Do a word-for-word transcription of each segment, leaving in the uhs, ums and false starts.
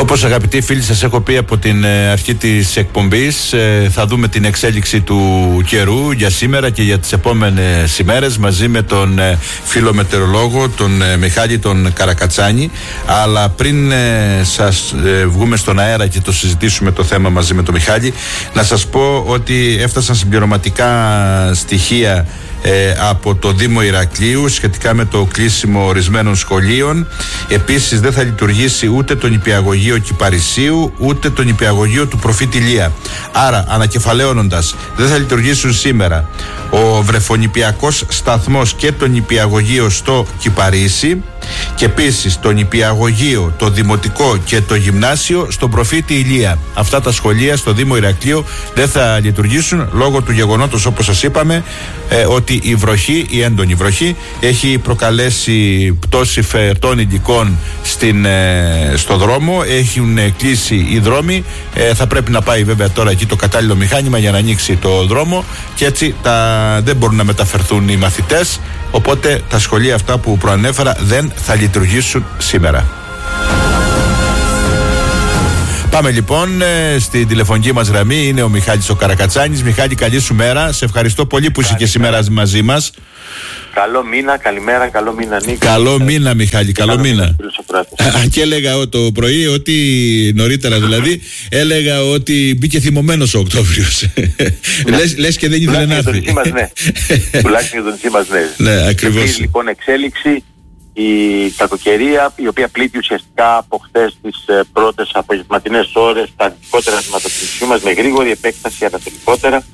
Όπως αγαπητοί φίλοι σας έχω πει από την αρχή της εκπομπής, θα δούμε την εξέλιξη του καιρού για σήμερα και για τις επόμενες ημέρες μαζί με τον φιλομετεωρολόγο, τον Μιχάλη τον Καρακατσάνη. Αλλά πριν σας βγούμε στον αέρα και το συζητήσουμε το θέμα μαζί με τον Μιχάλη, να σας πω ότι έφτασαν συμπληρωματικά στοιχεία Ε, από το Δήμο Ηρακλείου σχετικά με το κλείσιμο ορισμένων σχολείων. Επίσης δεν θα λειτουργήσει ούτε το νηπιαγωγείο Κυπαρισίου ούτε το νηπιαγωγείο του Προφήτη Ηλία. Άρα, ανακεφαλαίωνοντας, δεν θα λειτουργήσουν σήμερα ο βρεφονηπιακός σταθμός και το νηπιαγωγείο στο Κυπαρίσι και επίσης το νηπιαγωγείο, το δημοτικό και το γυμνάσιο στον Προφήτη Ηλία. Αυτά τα σχολεία στο Δήμο Ηρακλείου δεν θα λειτουργήσουν λόγω του γεγονότος, όπως σας είπαμε, ε, ότι η βροχή, η έντονη βροχή έχει προκαλέσει πτώση φερτών υλικών στην, ε, στο δρόμο. Έχουν ε, κλείσει οι δρόμοι, ε, θα πρέπει να πάει βέβαια τώρα εκεί το κατάλληλο μηχάνημα για να ανοίξει το δρόμο και έτσι τα, δεν μπορούν να μεταφερθούν οι μαθητές, οπότε τα σχολεία αυτά που προανέφερα δεν θα λειτουργήσουν σήμερα. Πάμε λοιπόν ε, στην τηλεφωνική μας γραμμή. Είναι ο Μιχάλης ο Καρακατσάνης. Μιχάλη, καλή σου μέρα. Σε ευχαριστώ πολύ που είσαι και σήμερα μαζί μας. Καλό μήνα, καλημέρα, καλό μήνα Νίκο. Καλό μήνα Μιχάλη, καλό μήνα. Και έλεγα το πρωί ότι νωρίτερα δηλαδή έλεγα ότι μπήκε θυμωμένος ο Οκτώβριος. λες, λες και δεν ήθελε να έρθει. Τουλάχιστον για το νησί μας, ναι. Ναι, ακριβώς. Λοιπόν, εξέλιξη η κακοκαιρία, η οποία πλήττει ουσιαστικά από χτες τις ε, πρώτες απογευματινές ώρες τα δυτικότερα τμήματα του νησιού μας με γρήγορη επέκταση ανατολικότερα.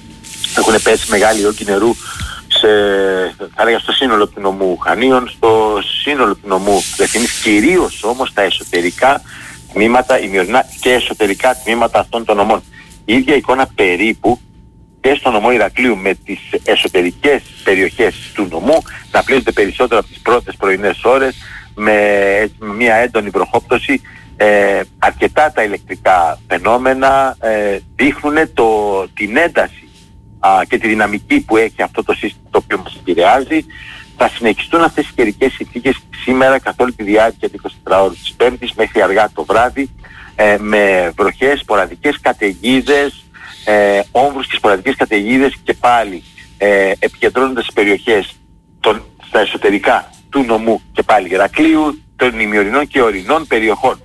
Έχουν πέσει μεγάλοι όγκοι νερού σε, θα έλεγα, στο σύνολο του νομού Χανίων, στο σύνολο του νομού Δεθινής, κυρίως όμως τα εσωτερικά τμήματα, ημιορεινά και εσωτερικά τμήματα αυτών των νομών. Η ίδια εικόνα περίπου και στο νομό Ηρακλείου με τις εσωτερικές περιοχές του νομού να πλήττονται περισσότερο από τις πρώτες πρωινές ώρες με, με μια έντονη βροχόπτωση. Ε, αρκετά τα ηλεκτρικά φαινόμενα ε, δείχνουν το, την ένταση α, και τη δυναμική που έχει αυτό το σύστημα το οποίο μας επηρεάζει. Θα συνεχιστούν αυτές οι καιρικές συνθήκες σήμερα καθ' όλη τη διάρκεια του εικοσιτετράωρου της Πέμπτης μέχρι αργά το βράδυ ε, με βροχές, σποραδικές καταιγίδες, Ε, όμβρους και σποραδικές καταιγίδες και πάλι ε, επικεντρώνοντας στις περιοχές των, στα εσωτερικά του νομού και πάλι Ηρακλείου, των ημιορεινών και ορεινών περιοχών.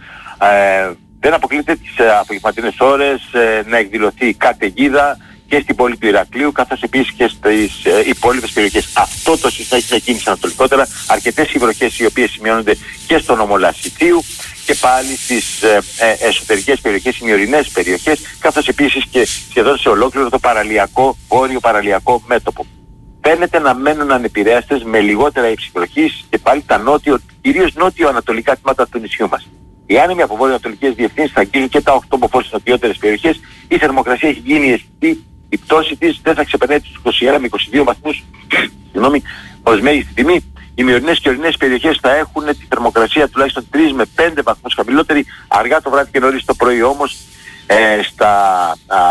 Ε, δεν αποκλείται τις ε, απογευματινές ώρες ε, να εκδηλωθεί καταιγίδα και στην πόλη του Ηρακλείου καθώς επίσης και στις ε, υπόλοιπες περιοχές. Αυτό το σύστημα έχει ξεκίνησει ανατολικότερα, αρκετές οι βροχές οι οποίες σημειώνονται και στο νομό Λασιθίου και πάλι στις ε, ε, εσωτερικές περιοχές, ημιορεινές περιοχές, καθώς επίσης και σχεδόν σε ολόκληρο το παραλιακό, βόρειο παραλιακό μέτωπο. Φαίνεται να μένουν ανεπηρέαστες με λιγότερα ύψη βροχής και πάλι τα νότιο, κυρίως νότιο-ανατολικά τμήματα του νησιού μας. Οι άνεμοι από βόρειο-ανατολικές διευθύνσεις θα αγγίζουν και τα οκτώ μποφόρ στις νοτιότερες περιοχές. Η θερμοκρασία έχει γίνει αισθητή, η πτώση της δεν θα ξεπερνάει τους είκοσι ένα με είκοσι δύο βαθμούς, συγγνώμη, ως μέγιστη τιμή. Οι μειωρινές και ορεινές περιοχές θα έχουν τη θερμοκρασία τουλάχιστον τρεις με πέντε βαθμούς χαμηλότερη, αργά το βράδυ και νωρίς το πρωί όμως ε, στα α,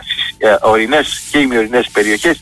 ε, ορεινές και οι μειωρινές περιοχές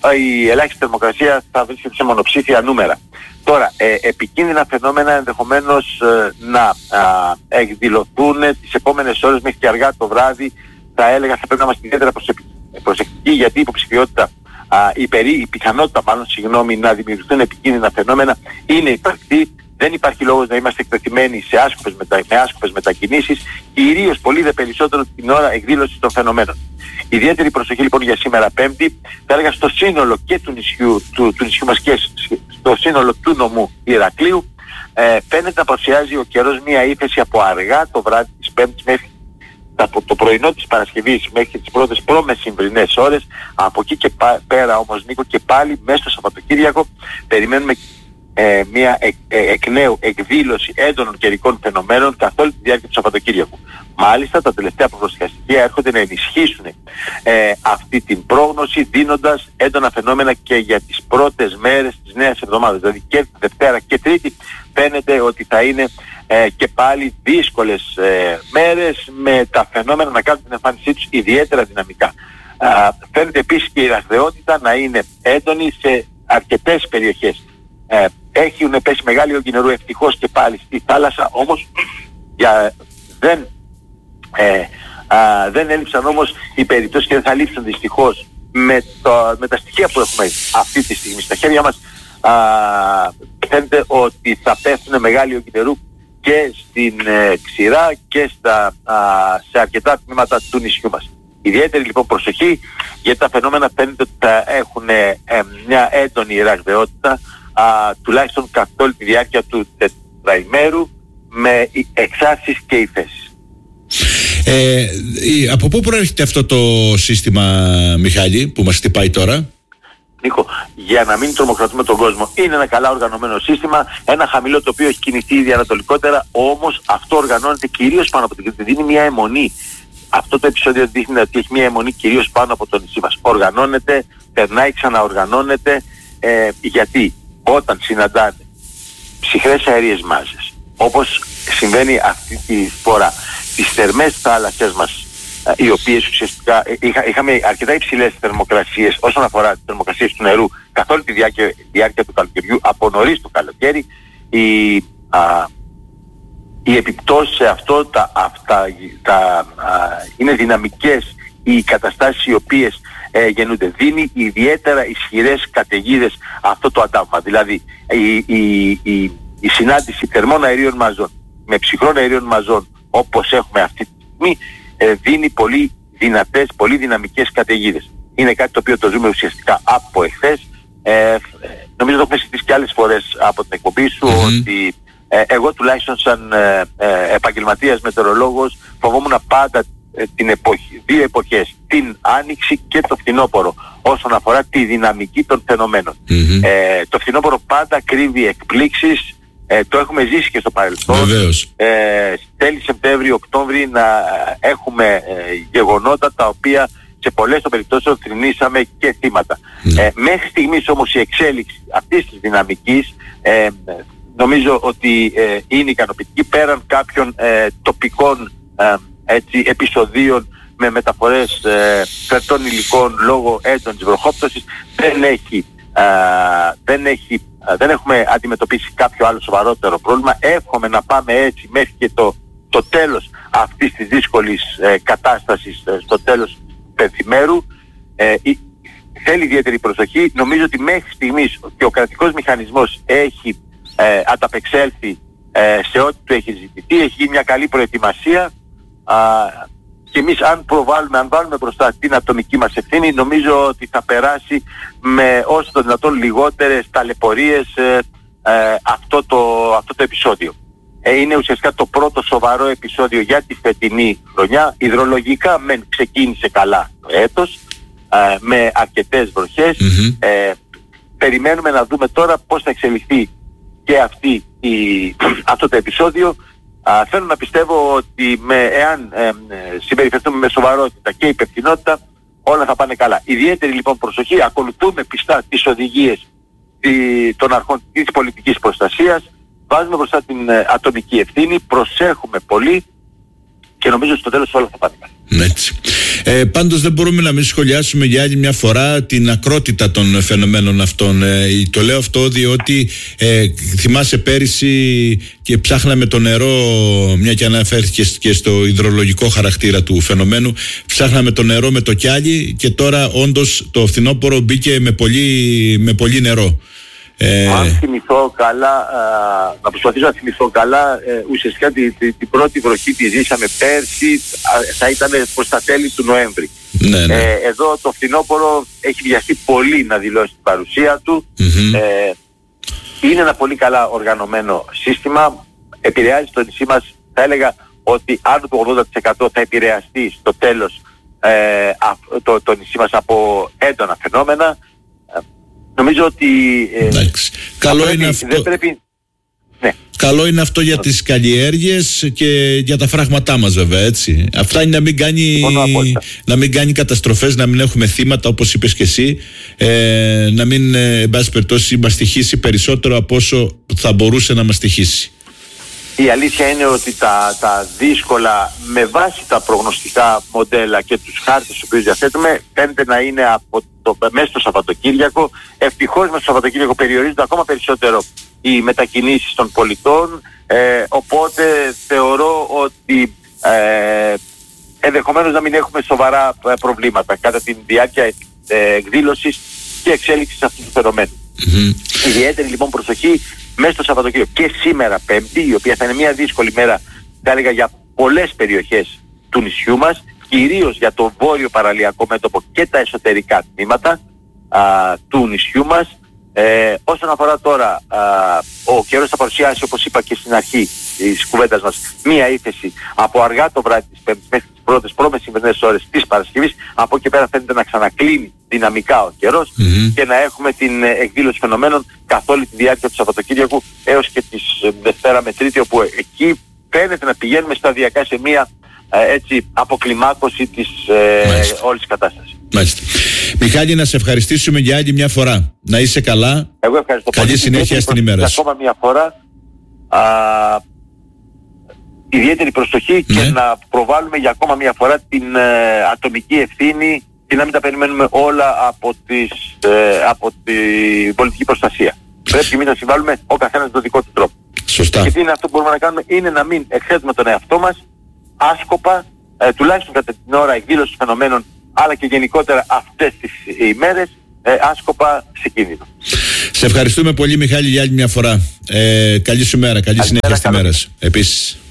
η ελάχιστη θερμοκρασία θα βρίσκεται σε μονοψήφια νούμερα. Τώρα, ε, επικίνδυνα φαινόμενα ενδεχομένως ε, να α, εκδηλωθούν τις επόμενες ώρες μέχρι και αργά το βράδυ. Θα έλεγα θα πρέπει να είμαστε ιδιαίτερα προσεκτικοί γιατί η υποψηφιότητα Α, η, περί, η πιθανότητα μάλλον συγγνώμη, να δημιουργηθούν επικίνδυνα φαινόμενα είναι υπαρκτή. Δεν υπάρχει λόγος να είμαστε εκτεθειμένοι σε άσκοπες μετα, με άσκοπες μετακινήσεις, κυρίως πολύ δε περισσότερο την ώρα εκδήλωσης των φαινομένων. Ιδιαίτερη προσοχή λοιπόν για σήμερα Πέμπτη, θα έλεγα στο σύνολο και του νησιού, του, του νησιού μας και στο σύνολο του νομού Ηρακλείου. Ε, φαίνεται να παρουσιάζει ο καιρός μια ύφεση από αργά το βράδυ της Πέμπτης μέχρι από το πρωινό της Παρασκευής μέχρι τις πρώτες προμεσημβρινές ώρες. Από εκεί και πά, πέρα όμως Νίκο και πάλι μέσα στο Σαββατοκύριακο περιμένουμε ε, μια εκ, ε, εκ νέου εκδήλωση έντονων καιρικών φαινομένων καθ' όλη τη διάρκεια του Σαββατοκύριακου. Μάλιστα τα τελευταία προγνωστικά στοιχεία έρχονται να ενισχύσουν ε, αυτή την πρόγνωση δίνοντας έντονα φαινόμενα και για τις πρώτες μέρες της νέας εβδομάδας. Δηλαδή και Δευτέρα και Τρίτη φαίνεται ότι θα είναι ε, και πάλι δύσκολες ε, μέρες με τα φαινόμενα να κάνουν την εμφάνισή τους ιδιαίτερα δυναμικά. Ε, φαίνεται επίσης και η ραχδαιότητα να είναι έντονη σε αρκετές περιοχές. Ε, έχουν πέσει μεγάλοι όγκοι νερού ευτυχώς και πάλι στη θάλασσα, όμως για Δεν, ε, α, δεν έλειψαν όμως οι περιπτώσεις και δεν θα λείψουν δυστυχώς με, το, με τα στοιχεία που έχουμε αυτή τη στιγμή στα χέρια μας. Α, φαίνεται ότι θα πέφτουν μεγάλοι όγκοι νερού και στην ε, ξηρά και στα, α, σε αρκετά τμήματα του νησιού μας. Ιδιαίτερη λοιπόν προσοχή, γιατί τα φαινόμενα φαίνεται ότι θα έχουν ε, μια έντονη ραγδαιότητα α, τουλάχιστον καθ' όλη τη διάρκεια του τετραημέρου, με εξάρσεις και υφέσεις. Ε, από πού προέρχεται αυτό το σύστημα, Μιχάλη, που μας χτυπάει τώρα? Νίκο, για να μην τρομοκρατούμε τον κόσμο, είναι ένα καλά οργανωμένο σύστημα, ένα χαμηλό το οποίο έχει κινηθεί ήδη ανατολικότερα, όμως αυτό οργανώνεται κυρίως πάνω από την Κρήτη, δίνει μια αιμονή. Αυτό το επεισόδιο δείχνει ότι έχει μια αιμονή κυρίως πάνω από το νησί μας. Οργανώνεται, περνάει, ξαναοργανώνεται, ε, γιατί όταν συναντάνε ψυχρές αερίες μάζες, όπως συμβαίνει αυτή τη φορά, τις θερμές θάλασσες μας, οι οποίες ουσιαστικά είχα, είχαμε αρκετά υψηλές θερμοκρασίες όσον αφορά τις θερμοκρασίες του νερού καθ' όλη τη διάρκεια, διάρκεια του καλοκαιριού, από νωρίς το καλοκαίρι, η, α, οι επιπτώσεις σε αυτό τα, αυτά, τα, α, είναι δυναμικές οι καταστάσεις οι οποίες ε, γεννούνται. Δίνει ιδιαίτερα ισχυρές καταιγίδες αυτό το αντάγμα. Δηλαδή η, η, η, η συνάντηση θερμών αερίων μαζών με ψυχρών αερίων μαζών, όπως έχουμε αυτή τη στιγμή, ε, δίνει πολύ δυνατές, πολύ δυναμικές καταιγίδες. Είναι κάτι το οποίο το ζούμε ουσιαστικά από εχθές. Ε, νομίζω το έχουμε συζητήσει και άλλες φορές από την εκπομπή σου, mm-hmm. ότι ε, εγώ τουλάχιστον σαν ε, ε, επαγγελματίας μετεωρολόγος φοβόμουν πάντα ε, την εποχή, δύο εποχές, την άνοιξη και το φθινόπωρο, όσον αφορά τη δυναμική των φαινομένων. Mm-hmm. Ε, το φθινόπωρο πάντα κρύβει εκπλήξεις. Ε, το έχουμε ζήσει και στο παρελθόν. Ε, τέλη Σεπτέμβρη-Οκτώβρη να έχουμε ε, γεγονότα τα οποία σε πολλές των περιπτώσεων θρηνήσαμε και θύματα. Mm. Ε, μέχρι στιγμής όμως η εξέλιξη αυτής της δυναμικής ε, νομίζω ότι ε, είναι ικανοποιητική, πέραν κάποιων ε, τοπικών ε, έτσι, επεισοδίων με μεταφορές ε, φερτών υλικών λόγω έντονης βροχόπτωσης. Δεν έχει, ε, δεν έχει δεν έχουμε αντιμετωπίσει κάποιο άλλο σοβαρότερο πρόβλημα. Εύχομαι να πάμε έτσι μέχρι και το, το τέλος αυτής της δύσκολης ε, κατάστασης, ε, στο τέλος του πενθημέρου. Ε, θέλει ιδιαίτερη προσοχή. Νομίζω ότι μέχρι στιγμής και ο κρατικός μηχανισμός έχει ε, ανταπεξέλθει ε, σε ό,τι του έχει ζητηθεί. Έχει γίνει μια καλή προετοιμασία. Α, και εμείς αν προβάλλουμε, αν βάλουμε μπροστά την ατομική μας ευθύνη, νομίζω ότι θα περάσει με όσο το δυνατόν λιγότερες ταλαιπωρίες ε, ε, αυτό, το, αυτό το επεισόδιο. Ε, είναι ουσιαστικά το πρώτο σοβαρό επεισόδιο για τη φετινή χρονιά. Υδρολογικά μεν ξεκίνησε καλά το έτος, ε, με αρκετές βροχές. Mm-hmm. Ε, περιμένουμε να δούμε τώρα πώς θα εξελιχθεί και αυτή η, αυτό το επεισόδιο. Α, θέλω να πιστεύω ότι με, εάν ε, συμπεριφερθούμε με σοβαρότητα και υπευθυνότητα, όλα θα πάνε καλά. Ιδιαίτερη λοιπόν προσοχή, ακολουθούμε πιστά τις οδηγίες τη, των αρχών της πολιτικής προστασίας, βάζουμε μπροστά την ε, ατομική ευθύνη, προσέχουμε πολύ και νομίζω ότι στο τέλος όλα θα πάνε καλά. Έτσι. Ε, πάντως δεν μπορούμε να μην σχολιάσουμε για άλλη μια φορά την ακρότητα των φαινομένων αυτών. Ε, το λέω αυτό διότι ε, θυμάσαι πέρυσι και ψάχναμε το νερό, μια και αναφέρθηκε και στο υδρολογικό χαρακτήρα του φαινομένου, ψάχναμε το νερό με το κιάλι και τώρα όντως το φθινόπωρο μπήκε με πολύ, με πολύ νερό. Ε... Αν θυμηθώ καλά, α, να προσπαθήσω να θυμηθώ καλά, ε, ουσιαστικά την, την, την πρώτη βροχή τη ζήσαμε πέρσι, α, θα ήταν προς τα τέλη του Νοέμβρη. Ναι, ναι. Ε, εδώ το φθινόπωρο έχει βιαστεί πολύ να δηλώσει την παρουσία του. Mm-hmm. Ε, είναι ένα πολύ καλά οργανωμένο σύστημα, επηρεάζει το νησί μας, θα έλεγα ότι άνω του ογδόντα τοις εκατό θα επηρεαστεί στο τέλος ε, α, το, το νησί μας από έντονα φαινόμενα. Νομίζω ότι ε, καλό, πρέπει, είναι αυτό, δεν πρέπει, ναι. καλό είναι αυτό για τις καλλιέργειες και για τα φράγματά μας βέβαια, έτσι. Αυτά είναι να μην κάνει, να μην κάνει καταστροφές, να μην έχουμε θύματα όπως είπες και εσύ, ε, να μην ε, εν πάση περιπτώσει μας στοιχήσει περισσότερο από όσο θα μπορούσε να μας στοιχήσει. Η αλήθεια είναι ότι τα, τα δύσκολα με βάση τα προγνωστικά μοντέλα και τους χάρτες τους οποίους διαθέτουμε φαίνεται να είναι από το, μέσα στο Σαββατοκύριακο. Ευτυχώς μέσα στο Σαββατοκύριακο περιορίζονται ακόμα περισσότερο οι μετακινήσεις των πολιτών, ε, οπότε θεωρώ ότι ε, ενδεχομένως να μην έχουμε σοβαρά προβλήματα κατά τη διάρκεια ε, εκδήλωσης και εξέλιξης αυτού του φαινομένου. Mm-hmm. Ιδιαίτερη λοιπόν προσοχή μέσα στο Σαββατοκύριακο και σήμερα Πέμπτη, η οποία θα είναι μια δύσκολη μέρα, θα έλεγα, για πολλές περιοχές του νησιού μας, κυρίως για το βόρειο παραλιακό μέτωπο και τα εσωτερικά τμήματα α, του νησιού μας. Ε, όσον αφορά τώρα, α, ο καιρός θα παρουσιάσει, όπως είπα και στην αρχή της κουβέντας μας, μία ύφεση από αργά το βράδυ της Πέμπτης μέχρι τις πρώτες προμεσημβερινές ώρες της Παρασκευής. Από εκεί πέρα φαίνεται να ξανακλίνει δυναμικά ο καιρός mm-hmm. και να έχουμε την εκδήλωση φαινομένων καθ' όλη τη διάρκεια του Σαββατοκύριακου έως και της Δευτέρα με Τρίτη, όπου εκεί φαίνεται να πηγαίνουμε σταδιακά σε μία ε, έτσι αποκλιμάκωση της ε, όλης της κατάστασης. Μάλιστα. Μιχάλη, να σε ευχαριστήσουμε για άλλη μια φορά. Να είσαι καλά. Εγώ ευχαριστώ. Καλή πολύ. Συνέχεια στην ημέρα σου. Ακόμα μια φορά α, ιδιαίτερη προσοχή ναι. και να προβάλλουμε για ακόμα μια φορά την ε, ατομική ευθύνη και να μην τα περιμένουμε όλα από, τις, ε, από την πολιτική προστασία. Πρέπει και εμείς να συμβάλλουμε ο καθένας τον δικό του τρόπο. Σωστά. Και τι είναι αυτό που μπορούμε να κάνουμε, είναι να μην εκθέτουμε τον εαυτό μας άσκοπα, ε, τουλάχιστον κατά την ώρα εκδήλωσης φαινομένων, αλλά και γενικότερα αυτές τις ημέρες, ε, άσκοπα σε κίνδυνο. Σε ευχαριστούμε πολύ, Μιχάλη, για άλλη μια φορά. Ε, καλή σου μέρα, καλή συνέχεια στη μέρα σου. Επίσης.